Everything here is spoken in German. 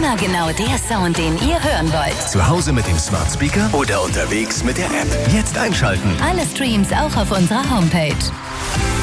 Immer genau der Sound, den ihr hören wollt. Zu Hause mit dem Smart Speaker oder unterwegs mit der App. Jetzt einschalten. Alle Streams auch auf unserer Homepage.